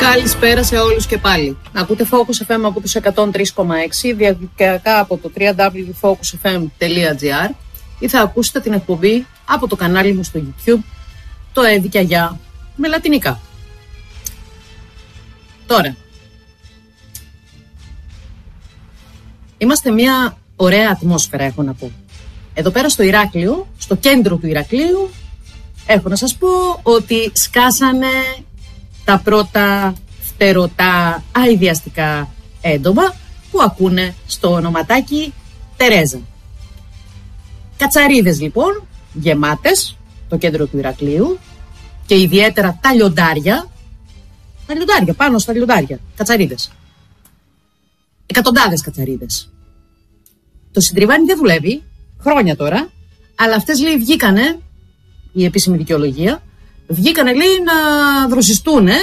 Καλησπέρα σε όλους και πάλι. Ακούτε Focus FM από τους 103,6 διαδικτυακά από το www.focusfm.gr ή θα ακούσετε την εκπομπή από το κανάλι μου στο YouTube, το Έδικια για με λατινικά. Τώρα, είμαστε μια ωραία ατμόσφαιρα, έχω να πω. Εδώ πέρα στο Ηράκλειο, στο κέντρο του Ηρακλείου, έχω να σας πω ότι σκάσανε τα πρώτα φτερωτά αηδιαστικά έντομα που ακούνε στο ονοματάκι Τερέζα. Κατσαρίδες λοιπόν, γεμάτες το κέντρο του Ηρακλείου και ιδιαίτερα τα λιοντάρια, πάνω στα λιοντάρια, κατσαρίδες. Εκατοντάδες κατσαρίδες. Το συντριβάνι δεν δουλεύει, χρόνια τώρα, αλλά αυτές λέει βγήκανε, η επίσημη δικαιολογία, βγήκανε λέει να δροσιστούνε.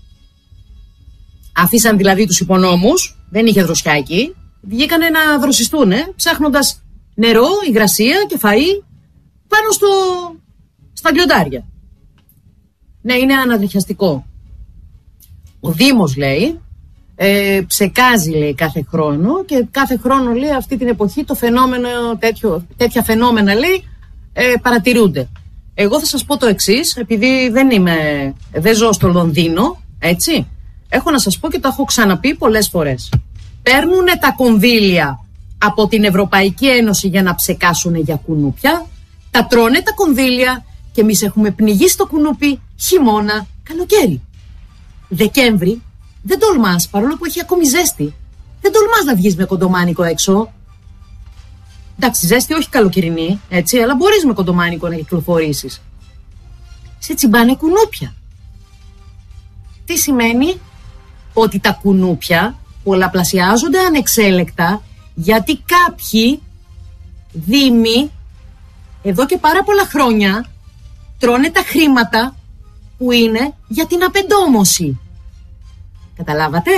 Αφήσαν δηλαδή τους υπονόμους, δεν είχε δροσιά εκεί. Βγήκανε να δροσιστούνε, ψάχνοντας νερό, υγρασία και φαΐ πάνω στα λιοντάρια. Ναι, είναι αναδειχιαστικό. Ο Δήμος λέει, ψεκάζει λέει κάθε χρόνο και κάθε χρόνο λέει αυτή την εποχή το φαινόμενο, τέτοια φαινόμενα λέει παρατηρούνται. Εγώ θα σας πω το εξής, επειδή δεν ζω στο Λονδίνο, έτσι, έχω να σας πω και το έχω ξαναπεί πολλές φορές. Παίρνουνε τα κονδύλια από την Ευρωπαϊκή Ένωση για να ψεκάσουν για κουνούπια, τα τρώνε τα κονδύλια και εμείς έχουμε πνιγεί στο κουνούπι χειμώνα, καλοκαίρι. Δεκέμβρη δεν τολμάς, παρόλο που έχει ακόμη ζέστη, δεν τολμάς να βγεις με κοντομάνικο έξω. Εντάξει, ζέστη όχι καλοκαιρινή, έτσι, αλλά μπορείς με κοντομάνικο να κυκλοφορήσεις. Σε τσιμπάνε κουνούπια. Τι σημαίνει? Ότι τα κουνούπια πολλαπλασιάζονται ανεξέλεκτα γιατί κάποιοι δήμοι εδώ και πάρα πολλά χρόνια τρώνε τα χρήματα που είναι για την απεντόμωση. Καταλάβατε?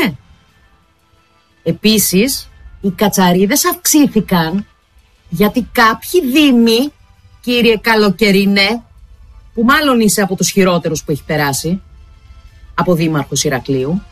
Επίσης, οι κατσαρίδες αυξήθηκαν γιατί κάποιοι δήμοι, κύριε Καλοκαιρινέ, που μάλλον είσαι από τους χειρότερους που έχει περάσει, από δήμαρχος Ηρακλείου,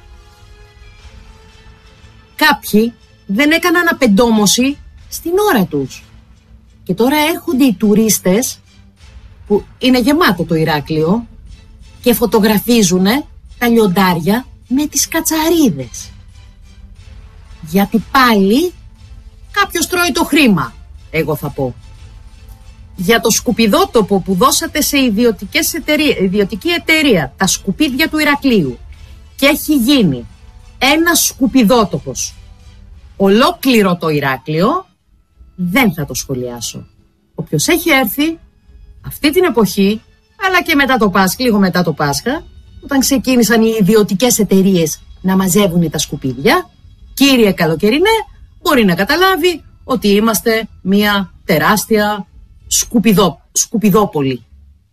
κάποιοι δεν έκαναν απεντόμωση στην ώρα τους. Και τώρα έρχονται οι τουρίστες, που είναι γεμάτο το Ηράκλειο, και φωτογραφίζουν τα λιοντάρια με τις κατσαρίδες. Γιατί πάλι κάποιος τρώει το χρήμα, εγώ θα πω. Για το σκουπιδότοπο που δώσατε σε ιδιωτική εταιρεία, τα σκουπίδια του Ηρακλείου, και έχει γίνει ένας σκουπιδότοπος ολόκληρο το Ηράκλειο, δεν θα το σχολιάσω. Όποιος έχει έρθει αυτή την εποχή, αλλά και μετά το Πάσχα, λίγο μετά το Πάσχα, όταν ξεκίνησαν οι ιδιωτικές εταιρείες να μαζεύουν τα σκουπίδια, κύριε Καλοκαιρινέ, μπορεί να καταλάβει ότι είμαστε μια τεράστια σκουπιδόπολη.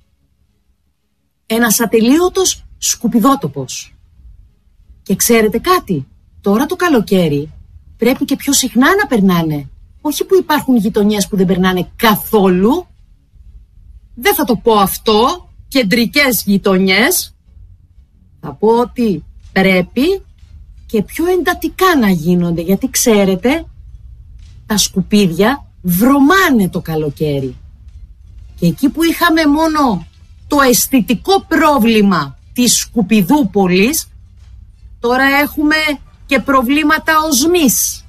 Ένας ατελείωτος σκουπιδότοπος. Και ξέρετε κάτι, τώρα το καλοκαίρι πρέπει και πιο συχνά να περνάνε. Όχι που υπάρχουν γειτονιές που δεν περνάνε καθόλου. Δεν θα το πω αυτό, κεντρικές γειτονιές. Θα πω ότι πρέπει και πιο εντατικά να γίνονται, γιατί ξέρετε, τα σκουπίδια βρωμάνε το καλοκαίρι. Και εκεί που είχαμε μόνο το αισθητικό πρόβλημα της σκουπιδούπολης, τώρα έχουμε και προβλήματα οσμής.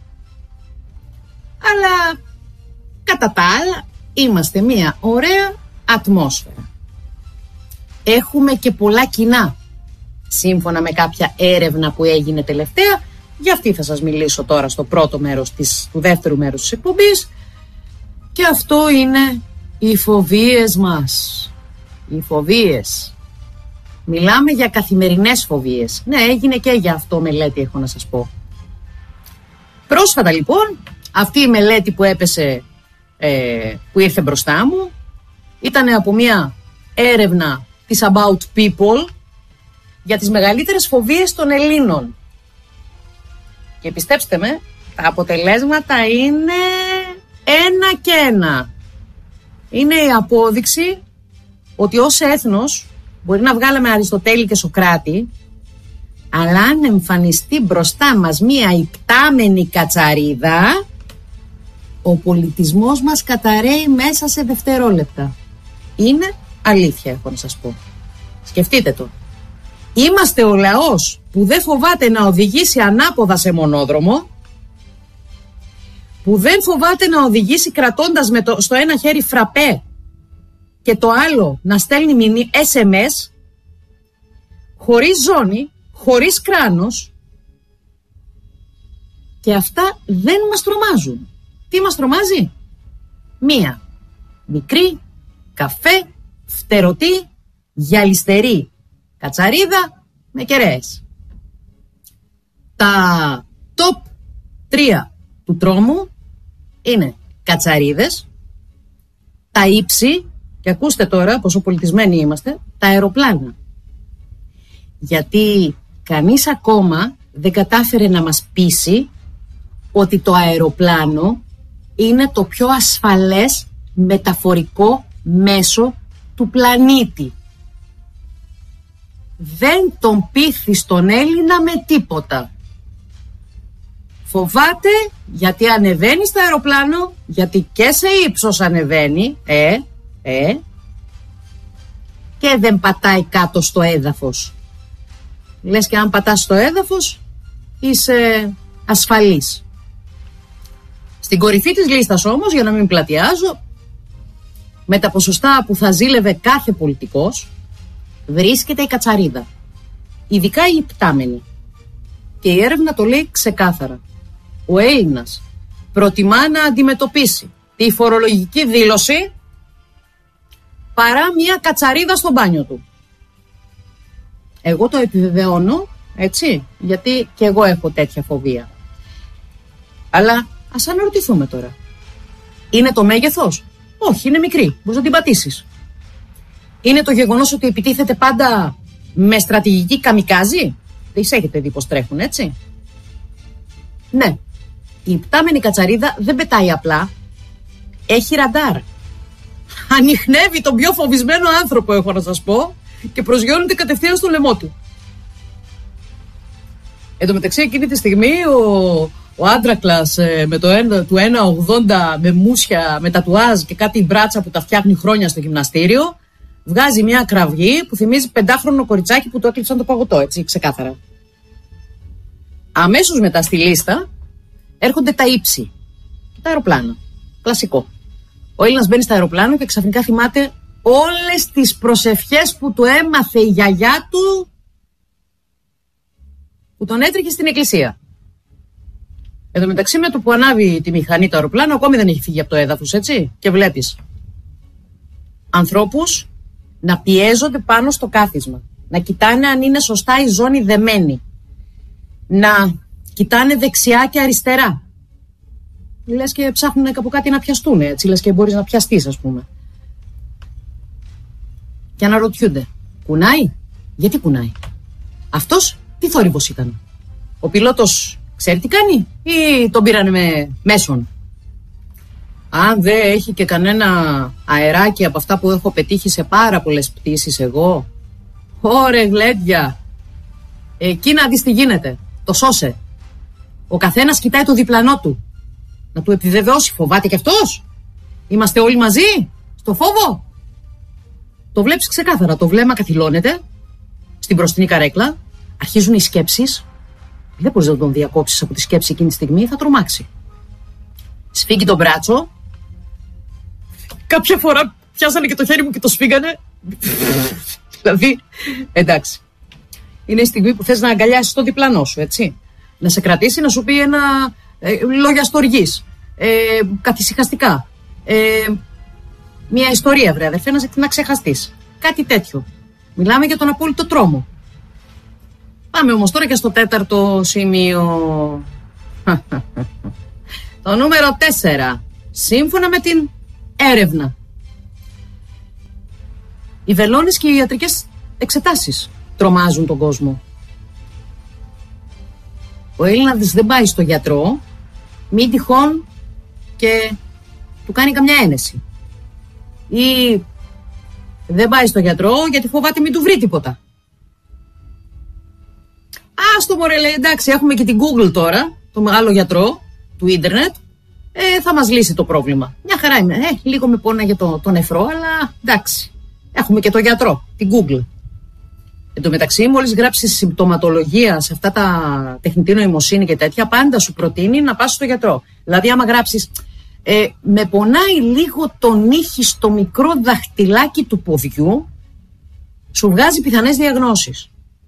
Αλλά κατά τα άλλα είμαστε μια ωραία ατμόσφαιρα. Έχουμε και πολλά κοινά, σύμφωνα με κάποια έρευνα που έγινε τελευταία. Για αυτή θα σας μιλήσω τώρα στο πρώτο μέρος του δεύτερου μέρους της εκπομπής. Και αυτό είναι οι φοβίες μας. Οι φοβίες. Μιλάμε για καθημερινές φοβίες. Ναι, έγινε και για αυτό μελέτη, έχω να σας πω. Πρόσφατα λοιπόν, αυτή η μελέτη που έπεσε, που ήρθε μπροστά μου, ήταν από μια έρευνα της About People για τις μεγαλύτερες φοβίες των Ελλήνων. Και πιστέψτε με, τα αποτελέσματα είναι ένα και ένα. Είναι η απόδειξη ότι ως έθνος μπορεί να βγάλαμε Αριστοτέλη και Σωκράτη, Αλλά αν εμφανιστεί μπροστά μας μία υπτάμενη κατσαρίδα, ο πολιτισμός μας καταρρέει μέσα σε δευτερόλεπτα. Είναι αλήθεια, έχω να σας πω. Σκεφτείτε το. Είμαστε ο λαός που δεν φοβάται να οδηγήσει ανάποδα σε μονόδρομο, που δεν φοβάται να οδηγήσει κρατώντας στο ένα χέρι φραπέ και το άλλο να στέλνει SMS, χωρίς ζώνη, χωρίς κράνος, και αυτά δεν μας τρομάζουν. Τι μας τρομάζει? Μία μικρή, καφέ, φτερωτή, γυαλιστερή κατσαρίδα με κεραίες. Τα top 3 του τρόμου είναι κατσαρίδες, τα ύψη, και ακούστε τώρα πόσο πολιτισμένοι είμαστε, τα αεροπλάνα. Γιατί κανείς ακόμα δεν κατάφερε να μας πείσει ότι το αεροπλάνο είναι το πιο ασφαλές μεταφορικό μέσο του πλανήτη. Δεν τον πείθει τον Έλληνα με τίποτα. Φοβάται γιατί ανεβαίνει στο αεροπλάνο, γιατί και σε ύψος ανεβαίνει, και δεν πατάει κάτω στο έδαφος. Λες και αν πατάς στο έδαφος είσαι ασφαλής. Στην κορυφή της λίστας όμως, για να μην πλατιάζω, με τα ποσοστά που θα ζήλευε κάθε πολιτικός, βρίσκεται η κατσαρίδα. Ειδικά η υπτάμενη. Και η έρευνα το λέει ξεκάθαρα. Ο Έλληνας προτιμά να αντιμετωπίσει τη φορολογική δήλωση παρά μια κατσαρίδα στο μπάνιο του. Εγώ το επιβεβαιώνω, έτσι, γιατί και εγώ έχω τέτοια φοβία. Αλλά ας αναρωτηθούμε τώρα. Είναι το μέγεθος? Όχι, είναι μικρή. Μπορείς να την πατήσεις. Είναι το γεγονός ότι επιτίθεται πάντα με στρατηγική καμικάζι? Τις έχετε δει πως τρέχουν, έτσι? Ναι. Η υπτάμενη κατσαρίδα δεν πετάει απλά. Έχει ραντάρ. Ανιχνεύει τον πιο φοβισμένο άνθρωπο, έχω να σας πω, και προσγειώνεται κατευθείαν στο λαιμό του. Εν τω μεταξύ, εκείνη τη στιγμή ο Άντρακλας με του 1,80 με μουσια, με τατουάζ και κάτι μπράτσα που τα φτιάχνει χρόνια στο γυμναστήριο, βγάζει μια κραυγή που θυμίζει 5χρονο κοριτσάκι που το έκλειψαν το παγωτό, έτσι, ξεκάθαρα. Αμέσως μετά στη λίστα έρχονται τα ύψη, τα αεροπλάνα. Κλασικό. Ο Έλληνας μπαίνει στο αεροπλάνο και ξαφνικά θυμάται όλες τις προσευχές που του έμαθε η γιαγιά του, που τον έτρεχε στην εκκλησία. Εν τω μεταξύ, με το που ανάβει τη μηχανή το αεροπλάνο, ακόμη δεν έχει φύγει από το έδαφος, έτσι. Και βλέπεις ανθρώπους να πιέζονται πάνω στο κάθισμα, να κοιτάνε αν είναι σωστά η ζώνη δεμένη, να κοιτάνε δεξιά και αριστερά. Λες και ψάχνουν από κάτι να πιαστούν, έτσι, λες και μπορείς να πιαστείς, ας πούμε. Και αναρωτιούνται, κουνάει? Γιατί κουνάει? Αυτός τι θόρυβος ήταν? Ο πιλότος ξέρει τι κάνει ή τον πήρανε με μέσον? Αν δεν έχει και κανένα αεράκι από αυτά που έχω πετύχει σε πάρα πολλές πτήσεις εγώ, ωρε γλέντια, εκεί να δεις τι γίνεται. Το σώσε. Ο καθένας κοιτάει το διπλανό του, να του επιβεβαιώσει. Φοβάται κι αυτός? Είμαστε όλοι μαζί στο φόβο? Το βλέπεις ξεκάθαρα. Το βλέμμα καθυλώνεται στην μπροστινή καρέκλα. Αρχίζουν οι σκέψεις. Δεν μπορείς να τον διακόψεις από τη σκέψη εκείνη τη στιγμή, θα τρομάξει. Σφίγγει το μπράτσο. Κάποια φορά πιάσανε και το χέρι μου και το σφίγγανε. Δηλαδή, εντάξει. Είναι η στιγμή που θες να αγκαλιάσεις το διπλανό σου, έτσι. Να σε κρατήσει, να σου πει ένα λόγια στοργής. Καθησυχαστικά. Μια ιστορία, βρε αδερφέ, να ξεχαστείς. Κάτι τέτοιο. Μιλάμε για τον απόλυτο τρόμο. Πάμε όμως τώρα και στο 4ο σημείο. Το νούμερο 4. Σύμφωνα με την έρευνα, οι βελόνες και οι ιατρικές εξετάσεις τρομάζουν τον κόσμο. Ο Έλληνας δεν πάει στο γιατρό, μην τυχόν και του κάνει καμιά ένεση. Ή δεν πάει στο γιατρό γιατί φοβάται μην του βρει τίποτα. Άστο μωρέ, λέει, εντάξει, έχουμε και την Google τώρα, το μεγάλο γιατρό του ίντερνετ, θα μας λύσει το πρόβλημα. Μια χαρά είμαι, λίγο με πόναγε το νεφρό, αλλά εντάξει, έχουμε και το γιατρό, την Google. Εν τω μεταξύ, μόλις γράψεις συμπτωματολογία σε αυτά τα τεχνητή νοημοσύνη και τέτοια, πάντα σου προτείνει να πας στο γιατρό. Δηλαδή, άμα γράψεις με πονάει λίγο το νύχι στο μικρό δαχτυλάκι του ποδιού, σου βγάζει πιθανές διαγνώσεις.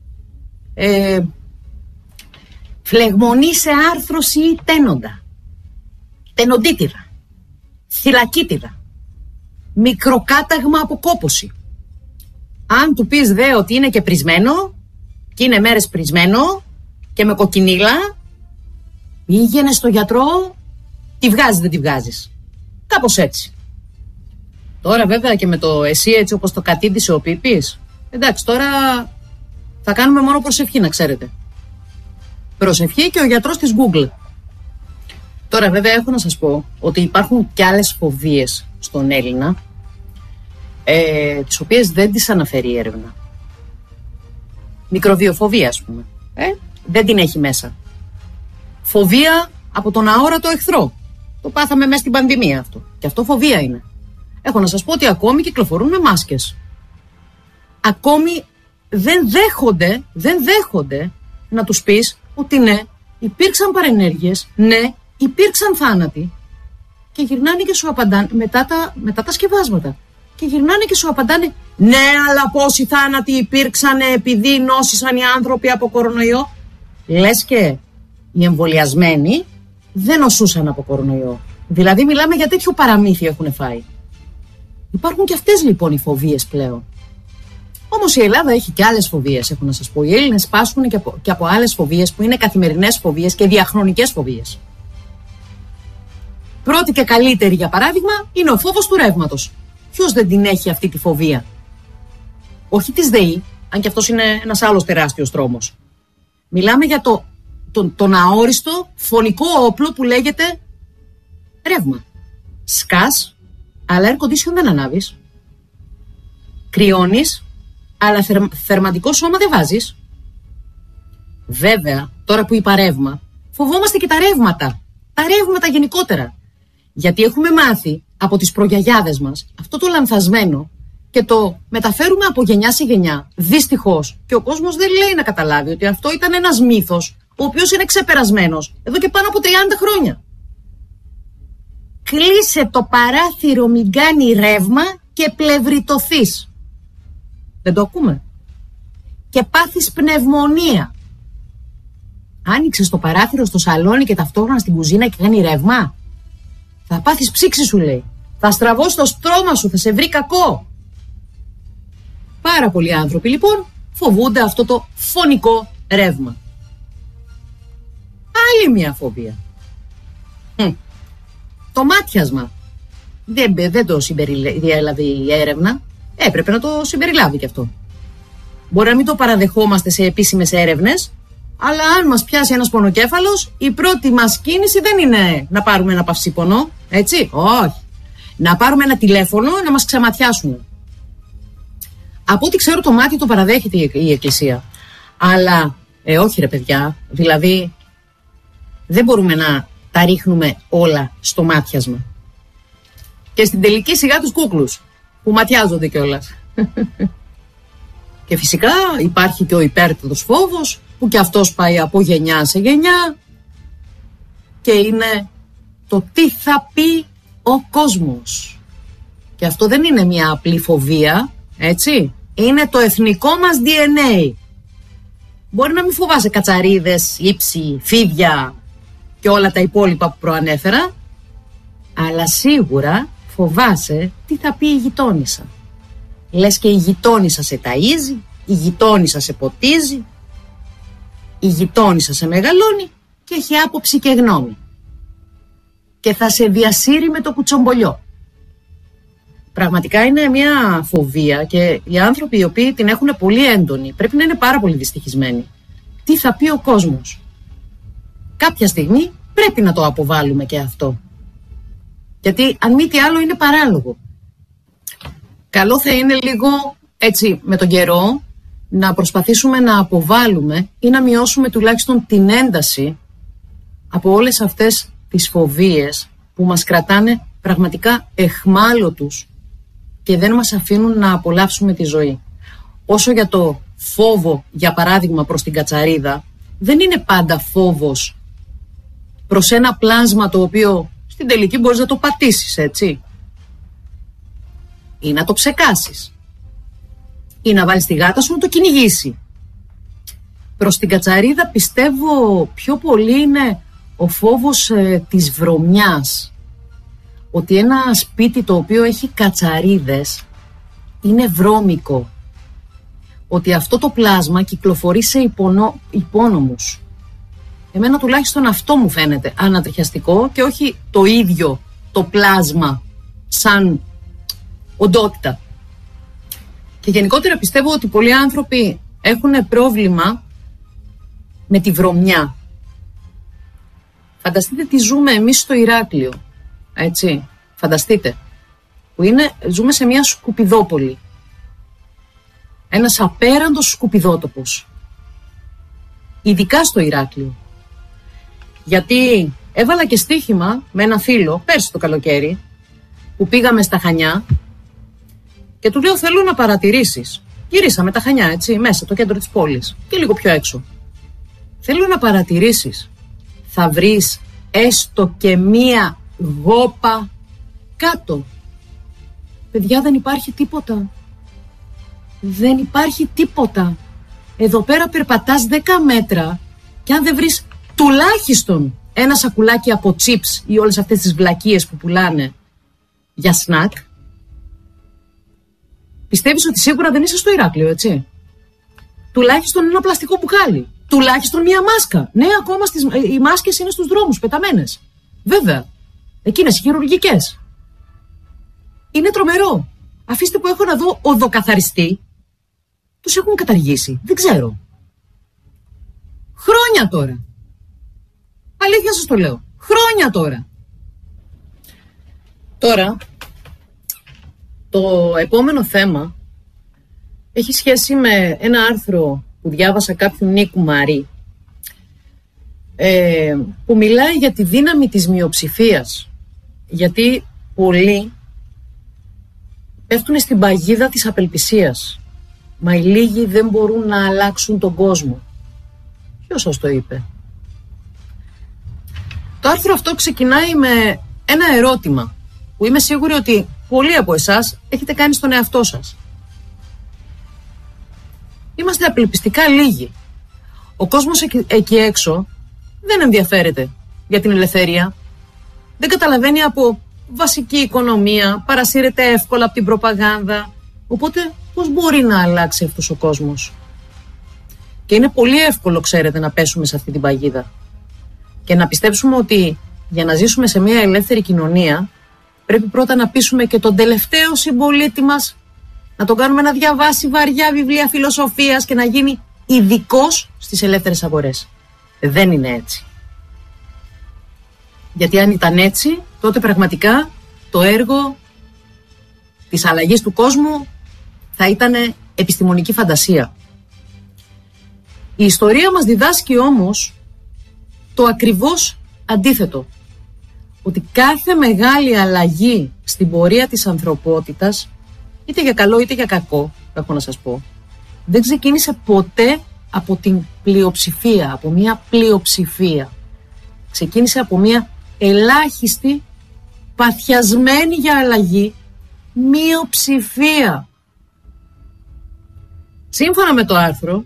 Φλεγμονή σε άρθρωση ή τένοντα, τενοντίτιδα, θυλακίτιδα, μικροκάταγμα από κόπωση. Αν του πεις δε ότι είναι και πρισμένο, και είναι μέρες πρισμένο και με κοκκινίλα, πήγαινε στο γιατρό, τη βγάζεις δεν τη βγάζεις. Κάπως έτσι. Τώρα βέβαια και με το εσύ έτσι όπως το κατήντησε ο Πίπης, εντάξει, τώρα θα κάνουμε μόνο προσευχή, να ξέρετε. Προσευχή και ο γιατρός της Google. Τώρα βέβαια έχω να σας πω ότι υπάρχουν και άλλες φοβίες στον Έλληνα, τις οποίες δεν τις αναφέρει η έρευνα. Μικροβιοφοβία, ας πούμε. Δεν την έχει μέσα. Φοβία από τον αόρατο εχθρό. Το πάθαμε μέσα στην πανδημία αυτό. Και αυτό φοβία είναι. Έχω να σας πω ότι ακόμη κυκλοφορούν με μάσκες. Ακόμη δεν δέχονται να τους πεις ότι ναι, υπήρξαν παρενέργειες, ναι, υπήρξαν θάνατοι. Και γυρνάνε και σου απαντάνε μετά τα σκευάσματα. Και γυρνάνε και σου απαντάνε, ναι, αλλά πόσοι θάνατοι υπήρξαν επειδή νόσησαν οι άνθρωποι από κορονοϊό. Λες και οι εμβολιασμένοι δεν νοσούσαν από κορονοϊό. Δηλαδή μιλάμε για τέτοιο παραμύθι έχουν φάει. Υπάρχουν και αυτές λοιπόν οι φοβίες πλέον. Όμως η Ελλάδα έχει και άλλες φοβίες, έχω να σας πω. Οι Έλληνες πάσχουν και από άλλες φοβίες που είναι καθημερινές φοβίες και διαχρονικές φοβίες. Πρώτη και καλύτερη, για παράδειγμα, είναι ο φόβος του ρεύματος. Ποιος δεν την έχει αυτή τη φοβία? Όχι της ΔΕΗ, αν και αυτός είναι ένας άλλος τεράστιος τρόμος. Μιλάμε για τον αόριστο φωνικό όπλο που λέγεται ρεύμα. Σκάς, αλλά air condition δεν ανάβεις. Κρυώνεις, αλλά θερματικό σώμα δεν βάζεις. Βέβαια, τώρα που είπα ρεύμα, φοβόμαστε και τα ρεύματα. Τα ρεύματα γενικότερα. Γιατί έχουμε μάθει από τις προγιαγιάδες μας αυτό το λανθασμένο και το μεταφέρουμε από γενιά σε γενιά. Δυστυχώς. Και ο κόσμος δεν λέει να καταλάβει ότι αυτό ήταν ένας μύθος, ο οποίος είναι ξεπερασμένος εδώ και πάνω από 30 χρόνια. Κλείσε το παράθυρο, μην κάνει ρεύμα και πλευριτωθείς. Δεν το ακούμε? Και πάθεις πνευμονία. Άνοιξες το παράθυρο στο σαλόνι και ταυτόχρονα στην κουζίνα και κάνει ρεύμα. Θα πάθεις ψήξη, σου λέει. Θα στραβώσει το στρώμα σου, θα σε βρει κακό. Πάρα πολλοί άνθρωποι λοιπόν φοβούνται αυτό το φωνικό ρεύμα. Άλλη μια φοβία. Το μάτιασμα. Δεν το συμπεριέλαβε η έρευνα. Έπρεπε να το συμπεριλάβει και αυτό. Μπορεί να μην το παραδεχόμαστε σε επίσημες έρευνες, αλλά αν μας πιάσει ένας πονοκέφαλος, η πρώτη μας κίνηση δεν είναι να πάρουμε ένα παυσίπονο, έτσι, όχι. Να πάρουμε ένα τηλέφωνο να μας ξεματιάσουν. Από ό,τι ξέρω το μάτι το παραδέχεται η Εκκλησία. Αλλά, όχι ρε παιδιά, δηλαδή δεν μπορούμε να τα ρίχνουμε όλα στο μάτιασμα. Και στην τελική σιγά τους κούκλους, που ματιάζονται κιόλας. Και φυσικά υπάρχει και ο υπέρτατος φόβος, που και αυτός πάει από γενιά σε γενιά και είναι το τι θα πει ο κόσμος. Και αυτό δεν είναι μια απλή φοβία, έτσι, είναι το εθνικό μας DNA. Μπορεί να μην φοβάσαι κατσαρίδες, ύψη, φίδια και όλα τα υπόλοιπα που προανέφερα, αλλά σίγουρα φοβάσαι τι θα πει η γειτόνισσα. Λες και η γειτόνισσα σε ταΐζει, η γειτόνισσα σε ποτίζει, η γειτόνισσα σε μεγαλώνει και έχει άποψη και γνώμη. Και θα σε διασύρει με το κουτσομπολιό. Πραγματικά είναι μια φοβία και οι άνθρωποι οι οποίοι την έχουν πολύ έντονη πρέπει να είναι πάρα πολύ δυστυχισμένοι. Τι θα πει ο κόσμος? Κάποια στιγμή πρέπει να το αποβάλουμε και αυτό. Γιατί αν μη τι άλλο είναι παράλογο. Καλό θα είναι λίγο έτσι με τον καιρό να προσπαθήσουμε να αποβάλουμε ή να μειώσουμε τουλάχιστον την ένταση από όλες αυτές τις φοβίες που μας κρατάνε πραγματικά εχμάλωτους και δεν μας αφήνουν να απολαύσουμε τη ζωή. Όσο για το φόβο, για παράδειγμα, προς την κατσαρίδα, δεν είναι πάντα φόβος προς ένα πλάσμα το οποίο στην τελική μπορείς να το πατήσεις, έτσι. Ή να το ψεκάσεις. Ή να βάλεις τη γάτα σου να το κυνηγήσει. Προς την κατσαρίδα πιστεύω πιο πολύ είναι ο φόβος της βρωμιάς. Ότι ένα σπίτι το οποίο έχει κατσαρίδες είναι βρώμικο. Ότι αυτό το πλάσμα κυκλοφορεί σε υπόνομους. Εμένα τουλάχιστον αυτό μου φαίνεται ανατριχιαστικό και όχι το ίδιο το πλάσμα σαν οντότητα. Και γενικότερα πιστεύω ότι πολλοί άνθρωποι έχουν πρόβλημα με τη βρωμιά. Φανταστείτε τι ζούμε εμείς στο Ηράκλειο, έτσι, φανταστείτε, που ζούμε σε μια σκουπιδόπολη. Ένας απέραντος σκουπιδότοπος. Ειδικά στο Ηράκλειο. Γιατί έβαλα και στοίχημα με ένα φίλο, πέρσι το καλοκαίρι, που πήγαμε στα Χανιά και του λέω θέλω να παρατηρήσεις. Γυρίσαμε τα Χανιά, έτσι, μέσα το κέντρο της πόλης και λίγο πιο έξω. Θέλω να παρατηρήσεις. Θα βρεις έστω και μία γόπα κάτω. Παιδιά, δεν υπάρχει τίποτα. Δεν υπάρχει τίποτα. Εδώ πέρα περπατάς 10 μέτρα και αν δεν βρεις τουλάχιστον ένα σακουλάκι από τσίπς ή όλες αυτές τις βλακίες που πουλάνε για σνακ, πιστεύεις ότι σίγουρα δεν είσαι στο Ηράκλειο, έτσι. Τουλάχιστον ένα πλαστικό μπουκάλι. Τουλάχιστον μία μάσκα. Ναι, ακόμα οι μάσκες είναι στους δρόμους πεταμένες. Βέβαια. Εκείνες οι χειρουργικές. Είναι τρομερό. Αφήστε που έχω να δω οδοκαθαριστή. Τους έχουν καταργήσει. Δεν ξέρω. Χρόνια τώρα. Αλήθεια σας το λέω. Χρόνια τώρα. Τώρα, το επόμενο θέμα έχει σχέση με ένα άρθρο που διάβασα κάποιου Νίκου Μαρή, που μιλάει για τη δύναμη της μειοψηφίας. Γιατί πολλοί πέφτουν στην παγίδα της απελπισίας. Μα οι λίγοι δεν μπορούν να αλλάξουν τον κόσμο. Ποιος σας το είπε? Το άρθρο αυτό ξεκινάει με ένα ερώτημα που είμαι σίγουρη ότι πολλοί από εσάς έχετε κάνει στον εαυτό σας. Είμαστε απελπιστικά λίγοι. Ο κόσμος εκεί έξω δεν ενδιαφέρεται για την ελευθερία. Δεν καταλαβαίνει από βασική οικονομία, παρασύρεται εύκολα από την προπαγάνδα. Οπότε πώς μπορεί να αλλάξει αυτός ο κόσμος? Και είναι πολύ εύκολο, ξέρετε, να πέσουμε σε αυτή την παγίδα και να πιστέψουμε ότι για να ζήσουμε σε μια ελεύθερη κοινωνία πρέπει πρώτα να πείσουμε και τον τελευταίο συμπολίτη μας, να τον κάνουμε να διαβάσει βαριά βιβλία φιλοσοφίας και να γίνει ειδικός στις ελεύθερες αγορές. Δεν είναι έτσι. Γιατί αν ήταν έτσι, τότε πραγματικά το έργο της αλλαγής του κόσμου θα ήταν επιστημονική φαντασία. Η ιστορία μας διδάσκει όμως το ακριβώς αντίθετο. Ότι κάθε μεγάλη αλλαγή στην πορεία της ανθρωπότητας, είτε για καλό είτε για κακό, έχω να σας πω, δεν ξεκίνησε ποτέ από την πλειοψηφία, από μια πλειοψηφία. Ξεκίνησε από μια ελάχιστη, παθιασμένη για αλλαγή, μειοψηφία. Σύμφωνα με το άρθρο,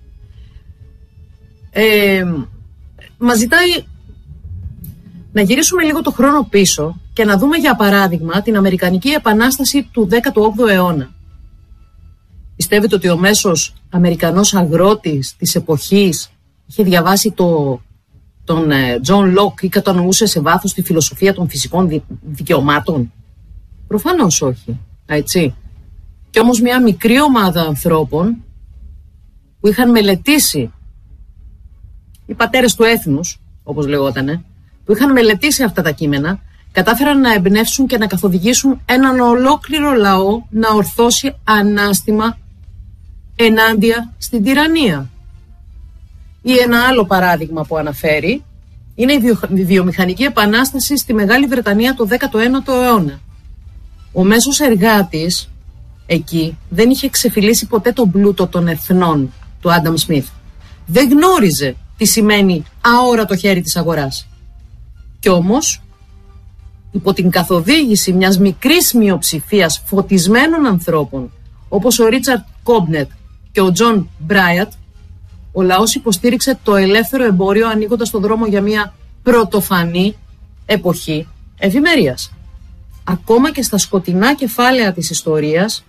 μας ζητάει να γυρίσουμε λίγο το χρόνο πίσω και να δούμε για παράδειγμα την Αμερικανική Επανάσταση του 18ου αιώνα. Πιστεύετε ότι ο μέσος Αμερικανός αγρότης της εποχής είχε διαβάσει τον Τζον Λοκ ή κατανοούσε σε βάθος τη φιλοσοφία των φυσικών δικαιωμάτων? Προφανώς όχι, έτσι. Κι όμως μια μικρή ομάδα ανθρώπων που είχαν μελετήσει, οι πατέρες του έθνους, όπως λεγότανε, που είχαν μελετήσει αυτά τα κείμενα, κατάφεραν να εμπνεύσουν και να καθοδηγήσουν έναν ολόκληρο λαό να ορθώσει ανάστημα ενάντια στην τυραννία. Ή ένα άλλο παράδειγμα που αναφέρει είναι η βιομηχανική επανάσταση στη Μεγάλη Βρετανία το 19ο αιώνα. Ο μέσος εργάτης εκεί δεν είχε ξεφυλίσει ποτέ τον πλούτο των εθνών του Άνταμ Σμιθ. Δεν γνώριζε τι σημαίνει αόρατο χέρι της αγοράς. Κι όμως, υπό την καθοδήγηση μιας μικρής μειοψηφίας φωτισμένων ανθρώπων, όπως ο Ρίτσαρντ Κόμπνετ και ο Τζον Μπράιατ, ο λαός υποστήριξε το ελεύθερο εμπόριο, ανοίγοντας τον δρόμο για μια πρωτοφανή εποχή ευημερίας. Ακόμα και στα σκοτεινά κεφάλαια της ιστορίας,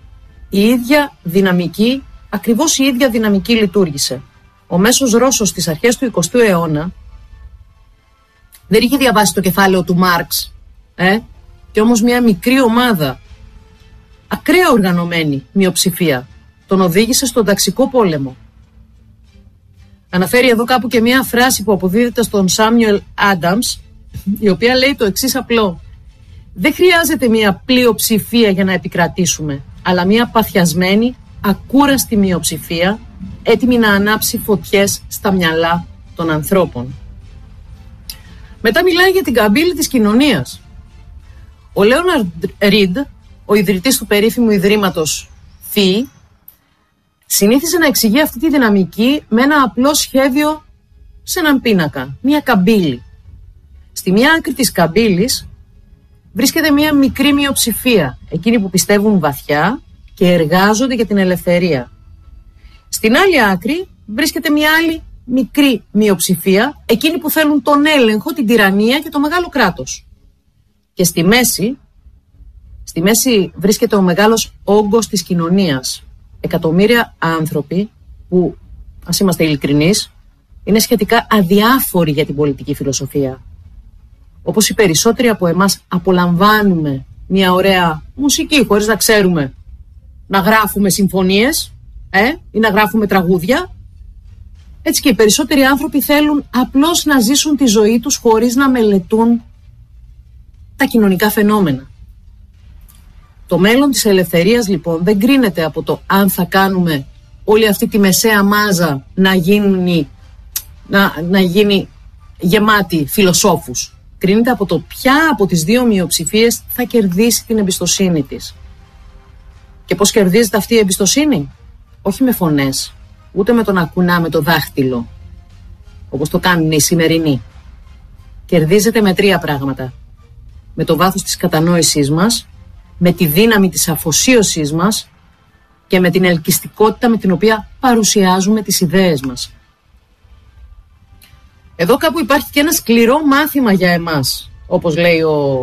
ακριβώς η ίδια δυναμική λειτουργήσε. Ο μέσος Ρώσος στις αρχές του 20ου αιώνα δεν είχε διαβάσει το κεφάλαιο του Μάρξ, και όμως μια μικρή ομάδα, ακραία οργανωμένη μειοψηφία, τον οδήγησε στον ταξικό πόλεμο. Αναφέρει εδώ κάπου και μια φράση που αποδίδεται στον Σάμιουελ Άνταμς, η οποία λέει το εξής απλό: δεν χρειάζεται μια πλειοψηφία για να επικρατήσουμε, αλλά μια παθιασμένη, ακούραστη μειοψηφία, έτοιμη να ανάψει φωτιές στα μυαλά των ανθρώπων. Μετά μιλάει για την καμπύλη της κοινωνίας. Ο Λέοναρντ Ριντ, ο ιδρυτής του περίφημου ιδρύματος ΦΥ, συνήθιζε να εξηγεί αυτή τη δυναμική με ένα απλό σχέδιο σε έναν πίνακα, μια καμπύλη. Στη μία άκρη της καμπύλης βρίσκεται μια μικρή μειοψηφία, εκείνοι που πιστεύουν βαθιά και εργάζονται για την ελευθερία. Στην άλλη άκρη βρίσκεται μια άλλη μικρή μειοψηφία, εκείνοι που θέλουν τον έλεγχο, την τυραννία και το μεγάλο κράτος. Και στη μέση βρίσκεται ο μεγάλος όγκος της κοινωνίας. Εκατομμύρια άνθρωποι που, ας είμαστε ειλικρινείς, είναι σχετικά αδιάφοροι για την πολιτική φιλοσοφία. Όπως οι περισσότεροι από εμάς απολαμβάνουμε μια ωραία μουσική χωρίς να ξέρουμε να γράφουμε συμφωνίες ή να γράφουμε τραγούδια, έτσι και οι περισσότεροι άνθρωποι θέλουν απλώς να ζήσουν τη ζωή τους χωρίς να μελετούν τα κοινωνικά φαινόμενα. Το μέλλον της ελευθερίας λοιπόν δεν κρίνεται από το αν θα κάνουμε όλη αυτή τη μεσαία μάζα να γίνει γεμάτη φιλοσόφους. Κρίνεται από το ποια από τις δύο μειοψηφίες θα κερδίσει την εμπιστοσύνη της. Και πώς κερδίζεται αυτή η εμπιστοσύνη? Όχι με φωνές, ούτε με το να κουνάμε το δάχτυλο, όπως το κάνουν οι σημερινοί. Κερδίζεται με τρία πράγματα: με το βάθος της κατανόησής μας, με τη δύναμη της αφοσίωσής μας και με την ελκυστικότητα με την οποία παρουσιάζουμε τις ιδέες μας. Εδώ κάπου υπάρχει και ένα σκληρό μάθημα για εμάς, όπως λέει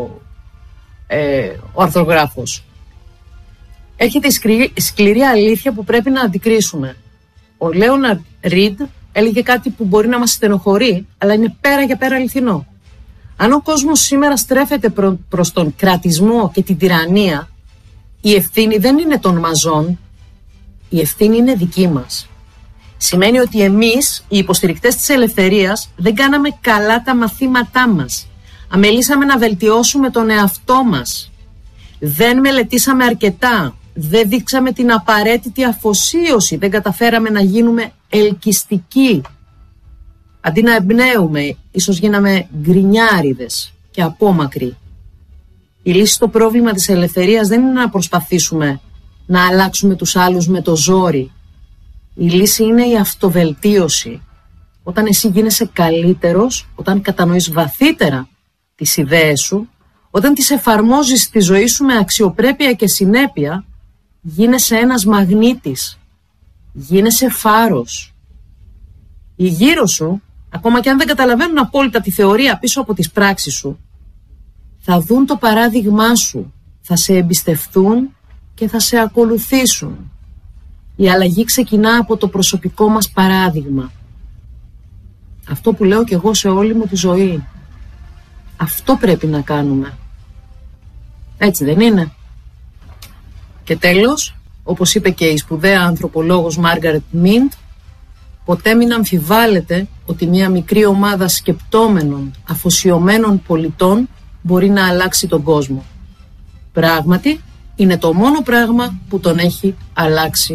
ο αρθρογράφος. Έρχεται η σκληρή αλήθεια που πρέπει να αντικρίσουμε. Ο Λέοναρντ Ριντ έλεγε κάτι που μπορεί να μας στενοχωρεί, αλλά είναι πέρα για πέρα αληθινό. Αν ο κόσμος σήμερα στρέφεται προς τον κρατισμό και την τυραννία, η ευθύνη δεν είναι των μαζών, η ευθύνη είναι δική μας. Σημαίνει ότι εμείς, οι υποστηρικτές της ελευθερίας, δεν κάναμε καλά τα μαθήματά μας. Αμελήσαμε να βελτιώσουμε τον εαυτό μας. Δεν μελετήσαμε αρκετά. Δεν δείξαμε την απαραίτητη αφοσίωση. Δεν καταφέραμε να γίνουμε ελκυστικοί. Αντί να εμπνέουμε, ίσως γίναμε γκρινιάριδες και απόμακροι. Η λύση στο πρόβλημα της ελευθερίας δεν είναι να προσπαθήσουμε να αλλάξουμε τους άλλους με το ζόρι. Η λύση είναι η αυτοβελτίωση. Όταν εσύ γίνεσαι καλύτερος, όταν κατανοείς βαθύτερα τις ιδέες σου, όταν τις εφαρμόζεις στη ζωή σου με αξιοπρέπεια και συνέπεια, γίνεσαι ένας μαγνήτης, γίνεσαι φάρος. Οι γύρω σου, ακόμα και αν δεν καταλαβαίνουν απόλυτα τη θεωρία πίσω από τις πράξεις σου, θα δουν το παράδειγμά σου, θα σε εμπιστευτούν και θα σε ακολουθήσουν. Η αλλαγή ξεκινά από το προσωπικό μας παράδειγμα. Αυτό που λέω και εγώ σε όλη μου τη ζωή. Αυτό πρέπει να κάνουμε. Έτσι δεν είναι? Και τέλος, όπως είπε και η σπουδαία ανθρωπολόγος Μάργαρετ Μίντ, ποτέ μην αμφιβάλλετε ότι μια μικρή ομάδα σκεπτόμενων, αφοσιωμένων πολιτών μπορεί να αλλάξει τον κόσμο. Πράγματι, είναι το μόνο πράγμα που τον έχει αλλάξει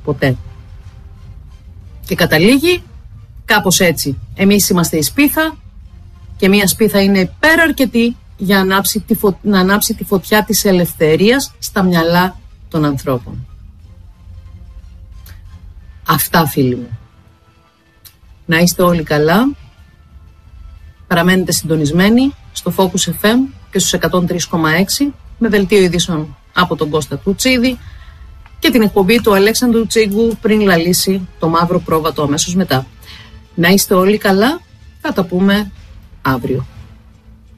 ποτέ. Και καταλήγει κάπως έτσι. Εμείς είμαστε η σπίθα και μια σπίθα είναι υπεραρκετή για να ανάψει τη φωτιά της ελευθερίας στα μυαλά των ανθρώπων. Αυτά, φίλοι μου. Να είστε όλοι καλά. Παραμένετε συντονισμένοι στο Focus FM και στους 103,6 με δελτίο ειδήσεων από τον Κώστα Τουτσίδη και την εκπομπή του Αλέξανδρου Τσίγκου πριν λαλήσει το μαύρο πρόβατο αμέσως μετά. Να είστε όλοι καλά. Θα τα πούμε αύριο.